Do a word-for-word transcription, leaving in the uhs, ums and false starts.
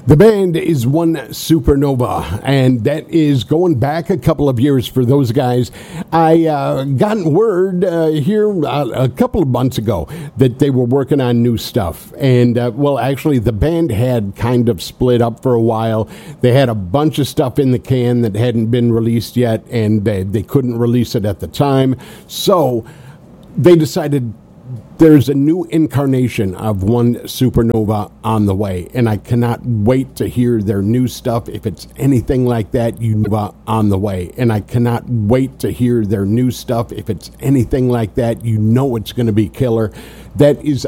The band is One Supernova, and that is going back a couple of years for those guys. I uh, got word uh, here uh, a couple of months ago that they were working on new stuff. And, uh, well, actually, the band had kind of split up for a while. They had a bunch of stuff in the can that hadn't been released yet, and they, they couldn't release it at the time. So they decided there's a new incarnation of One Supernova on the way, and I cannot wait to hear their new stuff. If it's anything like that, you know on the way, and I cannot wait to hear their new stuff. If it's anything like that, you know it's going to be killer. That is